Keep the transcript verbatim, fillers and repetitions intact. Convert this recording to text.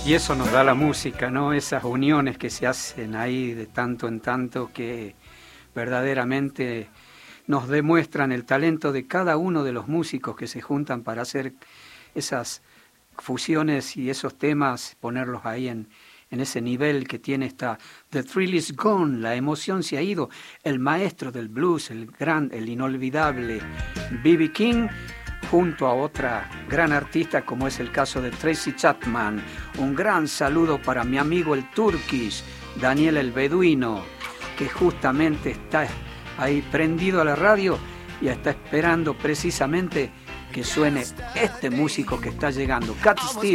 Y eso nos da la música, ¿no? Esas uniones que se hacen ahí de tanto en tanto que verdaderamente nos demuestran el talento de cada uno de los músicos que se juntan para hacer esas fusiones y esos temas, ponerlos ahí en, en ese nivel que tiene esta The Thrill Is Gone, la emoción se ha ido, el maestro del blues, el gran, el inolvidable B B King, junto a otra gran artista como es el caso de Tracy Chapman. Un gran saludo para mi amigo el Turkish, Daniel el Beduino, que justamente está ahí prendido a la radio y está esperando precisamente que suene este músico que está llegando, Cat Stevens.